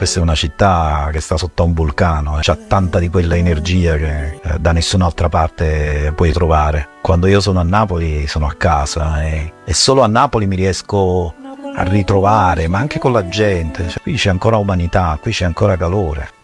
Questa è una città che sta sotto un vulcano, c'ha tanta di quella energia che da nessun'altra parte puoi trovare. Quando io sono a Napoli sono a casa e solo a Napoli mi riesco a ritrovare, ma anche con la gente. Cioè, qui c'è ancora umanità, qui c'è ancora calore.